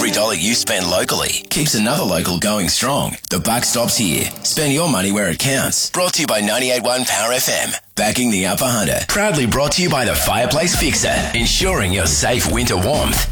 Every dollar you spend locally keeps another local going strong. The buck stops here. Spend your money where it counts. Brought to you by 98.1 Power FM. Backing the Upper Hunter. Proudly brought to you by the Fireplace Fixer. Ensuring your safe winter warmth.